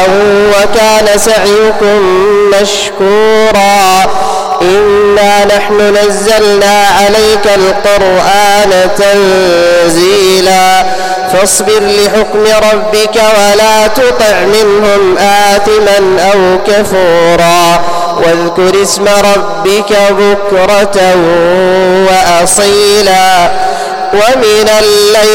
وكان سعيكم مشكورا إنا نحن نزلنا عليك القرآن تنزيلا فاصبر لحكم ربك ولا تطع منهم آثما أو كفورا واذكر اسم ربك بكرة وأصيلا ومن الليل